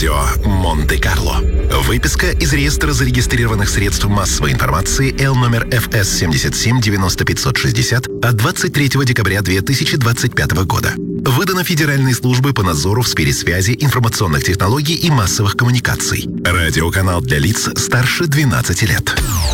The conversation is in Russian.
Радио Монте-Карло. Выписка из реестра зарегистрированных средств массовой информации Л номер ФС 77 90 560 от 23 декабря 2025 года. Выдано Федеральной службой по надзору в сфере связи, информационных технологий и массовых коммуникаций. Радиоканал для лиц старше 12 лет.